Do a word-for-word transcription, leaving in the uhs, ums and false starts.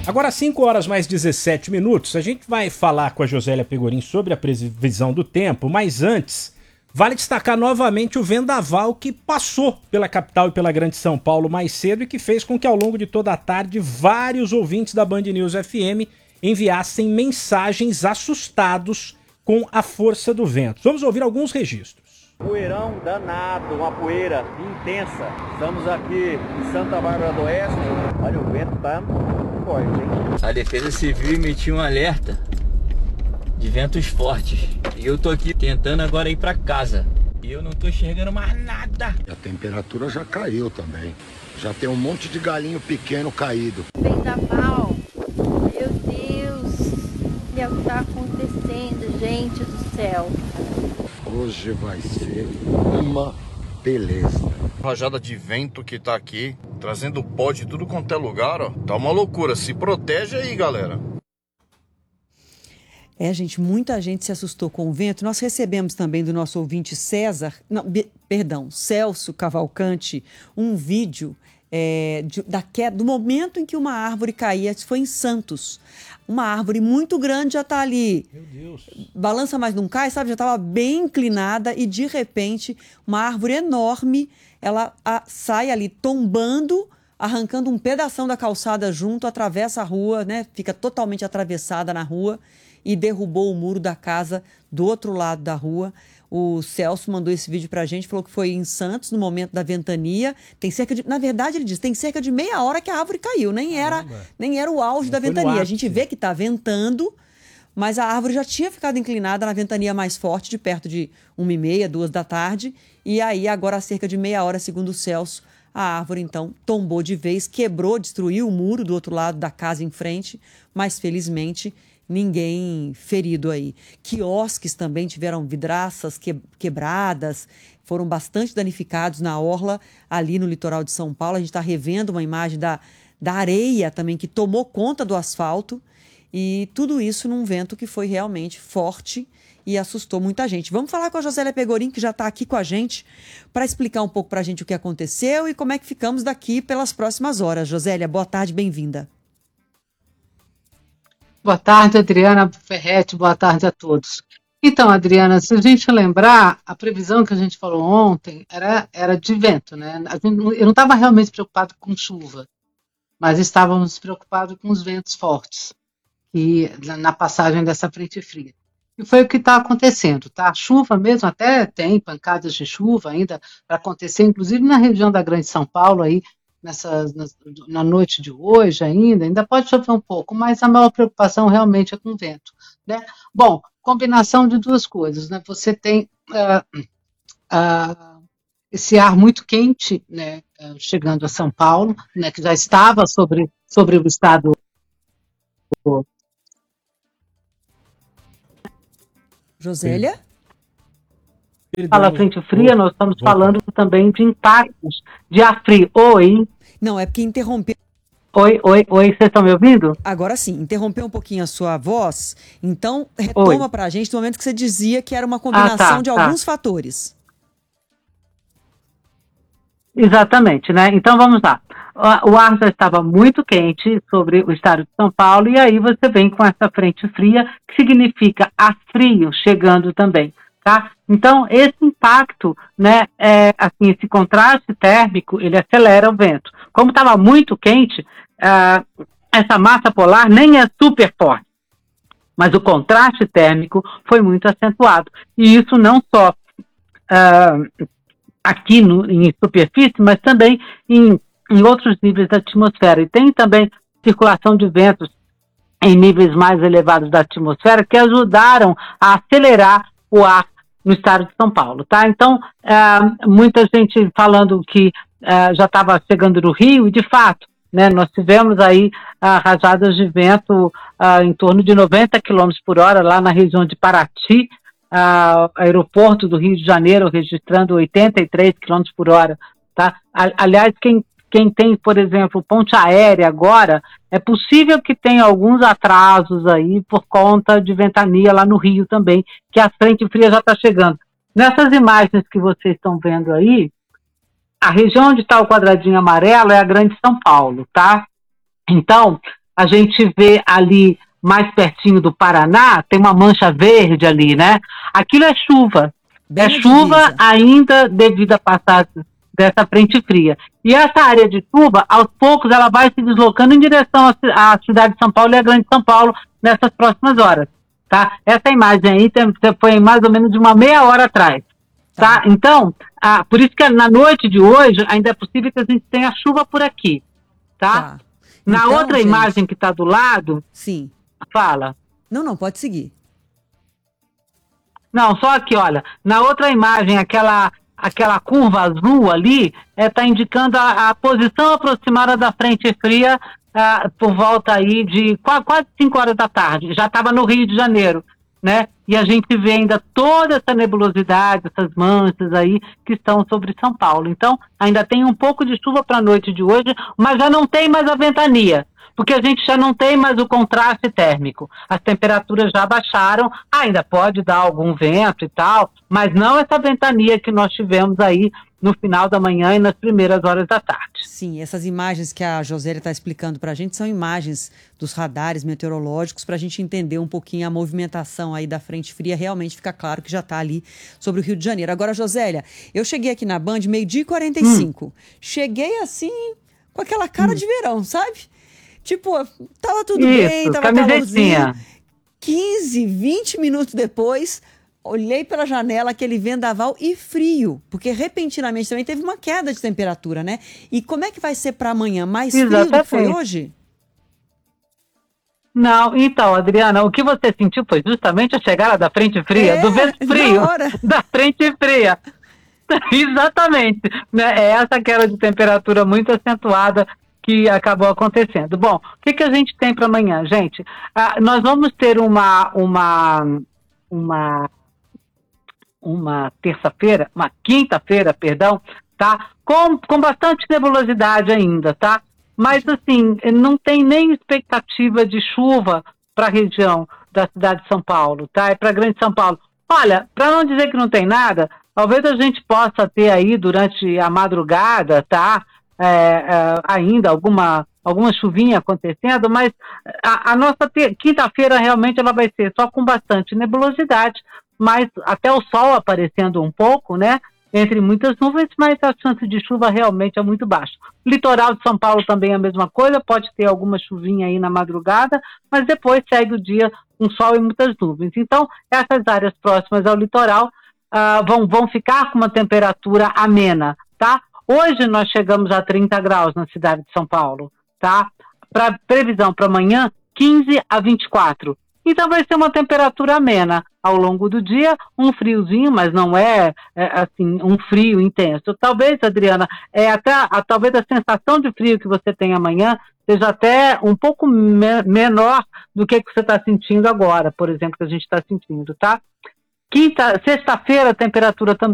Agora, cinco horas mais dezessete minutos, a gente vai falar com a Josélia Pegorim sobre a previsão do tempo, mas antes, vale destacar novamente o vendaval que passou pela capital e pela Grande São Paulo mais cedo e que fez com que ao longo de toda a tarde vários ouvintes da Band News F M enviassem mensagens assustados com a força do vento. Vamos ouvir alguns registros. Poeirão danado, uma poeira intensa. Estamos aqui em Santa Bárbara do Oeste. Olha, o vento tá forte, hein? A Defesa Civil emitiu um alerta de ventos fortes. E eu tô aqui tentando agora ir pra casa. E eu não tô enxergando mais nada. A temperatura já caiu também. Já tem um monte de galinho pequeno caído. Vendaval, meu Deus, o que é que tá acontecendo, gente do céu? Hoje vai ser uma beleza. Rajada de vento que tá aqui, trazendo pó de tudo quanto é lugar, ó. Tá uma loucura. Se protege aí, galera. É, gente, muita gente se assustou com o vento. Nós recebemos também do nosso ouvinte César, não, be, perdão, Celso Cavalcante, um vídeo é, de, da queda, do momento em que uma árvore caía, foi em Santos. Uma árvore muito grande já está ali, Meu Deus. Balança, mas não cai, sabe? Já estava bem inclinada e, de repente, uma árvore enorme, ela a, sai ali tombando, arrancando um pedação da calçada junto, atravessa a rua, né? Fica totalmente atravessada na rua e derrubou o muro da casa do outro lado da rua. O Celso mandou esse vídeo pra gente, falou que foi em Santos, no momento da ventania. Tem cerca de, na verdade, ele diz, tem cerca de meia hora que a árvore caiu, nem era, nem era o auge da ventania. A gente vê que tá ventando, mas a árvore já tinha ficado inclinada na ventania mais forte, de perto de uma e meia, duas da tarde. E aí, agora, há cerca de meia hora, segundo o Celso, a árvore, então, tombou de vez, quebrou, destruiu o muro do outro lado da casa em frente, mas, felizmente, ninguém ferido aí. Quiosques também tiveram vidraças que, quebradas, foram bastante danificados na orla, ali no litoral de São Paulo. A gente está revendo uma imagem da, da areia também, que tomou conta do asfalto, e tudo isso num vento que foi realmente forte e assustou muita gente. Vamos falar com a Josélia Pegorim, que já está aqui com a gente, para explicar um pouco para a gente o que aconteceu e como é que ficamos daqui pelas próximas horas. Josélia, boa tarde, bem-vinda. Boa tarde, Adriana Ferretti, boa tarde a todos. Então, Adriana, se a gente lembrar, a previsão que a gente falou ontem era, era de vento, né? Eu não estava realmente preocupado com chuva, mas estávamos preocupados com os ventos fortes e na passagem dessa frente fria. E foi o que está acontecendo, tá? A chuva mesmo, até tem pancadas de chuva ainda para acontecer, inclusive na região da Grande São Paulo, aí, Nessa, na, na noite de hoje ainda, ainda pode chover um pouco, mas a maior preocupação realmente é com o vento, né? Bom, combinação de duas coisas, né? Você tem uh, uh, esse ar muito quente, né, uh, chegando a São Paulo, né, que já estava sobre, sobre o estado. Josélia? Fala frente fria, nós estamos falando também de impactos de ar frio. Oi? Não, é porque interrompeu. Oi, oi, oi, vocês estão me ouvindo? Agora sim, interrompeu um pouquinho a sua voz, então retoma para a gente no momento que você dizia que era uma combinação ah, tá, de tá. alguns fatores. Exatamente, né? Então vamos lá. O ar já estava muito quente sobre o estado de São Paulo e aí você vem com essa frente fria, que significa ar frio chegando também. Tá? Então, esse impacto, né, é, assim, esse contraste térmico, ele acelera o vento. Como estava muito quente, uh, essa massa polar nem é super forte, mas o contraste térmico foi muito acentuado. E isso não só uh, aqui no, em superfície, mas também em, em outros níveis da atmosfera. E tem também circulação de ventos em níveis mais elevados da atmosfera que ajudaram a acelerar o ar no estado de São Paulo, tá? Então, uh, muita gente falando que uh, já estava chegando no Rio, e de fato, né, nós tivemos aí uh, rajadas de vento uh, em torno de noventa quilômetros por hora lá na região de Paraty, uh, aeroporto do Rio de Janeiro registrando oitenta e três quilômetros por hora, tá? Aliás, quem Quem tem, por exemplo, ponte aérea agora, é possível que tenha alguns atrasos aí por conta de ventania lá no Rio também, que a frente fria já está chegando. Nessas imagens que vocês estão vendo aí, a região onde está o quadradinho amarelo é a Grande São Paulo, tá? Então, a gente vê ali mais pertinho do Paraná, tem uma mancha verde ali, né? Aquilo é chuva. Bem é na chuva divisa. ainda devido à passagem dessa frente fria. E essa área de chuva, aos poucos, ela vai se deslocando em direção à ci- à cidade de São Paulo e à Grande São Paulo nessas próximas horas, tá? Essa imagem aí tem- foi mais ou menos de uma meia hora atrás, tá? Então, ah, por isso que na noite de hoje ainda é possível que a gente tenha chuva por aqui, tá? Tá. Na Então, outra gente, imagem que está do lado, Sim. fala. Não, não, pode seguir. Não, só aqui, olha, na outra imagem, aquela, aquela curva azul ali, está indicando a, a posição aproximada da frente fria ah, por volta aí de qua- quase cinco horas da tarde. Já estava no Rio de Janeiro, né? E a gente vê ainda toda essa nebulosidade, essas manchas aí que estão sobre São Paulo. Então, ainda tem um pouco de chuva para a noite de hoje, mas já não tem mais a ventania, porque a gente já não tem mais o contraste térmico. As temperaturas já baixaram, ainda pode dar algum vento e tal, mas não essa ventania que nós tivemos aí no final da manhã e nas primeiras horas da tarde. Sim, essas imagens que a Josélia está explicando para a gente são imagens dos radares meteorológicos para a gente entender um pouquinho a movimentação aí da frente fria. Realmente fica claro que já está ali sobre o Rio de Janeiro. Agora, Josélia, eu cheguei aqui na Band meio-dia e quarenta e cinco. Hum. Cheguei assim, com aquela cara hum. de verão, sabe? Tipo, tava tudo Isso, bem, tava calorzinho. quinze, vinte minutos depois, olhei pela janela, aquele vendaval e frio, porque repentinamente também teve uma queda de temperatura, né? E como é que vai ser para amanhã? Mais Exatamente. frio do que foi hoje? Não, então, Adriana, o que você sentiu foi justamente a chegada da frente fria, é, do vento frio, hora. da frente fria. Exatamente. Né? É essa queda de temperatura muito acentuada que acabou acontecendo. Bom, o que, que a gente tem para amanhã, gente? Ah, nós vamos ter uma, uma, uma, uma terça-feira, uma quinta-feira, perdão, tá? Com, com bastante nebulosidade ainda, tá? Mas, assim, não tem nem expectativa de chuva para a região da cidade de São Paulo, tá? E para a Grande São Paulo. Olha, para não dizer que não tem nada, talvez a gente possa ter aí durante a madrugada, tá? É, é, ainda alguma, alguma chuvinha acontecendo, mas a, a nossa quinta-feira realmente ela vai ser só com bastante nebulosidade, mas até o sol aparecendo um pouco, né? Entre muitas nuvens, mas a chance de chuva realmente é muito baixa. Litoral de São Paulo também é a mesma coisa, pode ter alguma chuvinha aí na madrugada, mas depois segue o dia com sol e muitas nuvens. Então, essas áreas próximas ao litoral uh, vão, vão ficar com uma temperatura amena, tá? Hoje nós chegamos a trinta graus na cidade de São Paulo, tá? Para previsão para amanhã, quinze a vinte e quatro. Então vai ser uma temperatura amena ao longo do dia, um friozinho, mas não é, é assim, um frio intenso. Talvez, Adriana, é até a, talvez a sensação de frio que você tem amanhã seja até um pouco me, menor do que, que você está sentindo agora, por exemplo, que a gente está sentindo, tá? Quinta, sexta-feira a temperatura também